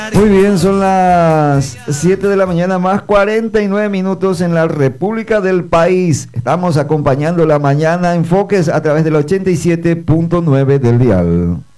Muy bien, son las 7 de la mañana más 49 minutos en la República del País. Estamos acompañando la mañana Enfoques a través del 87.9 del dial.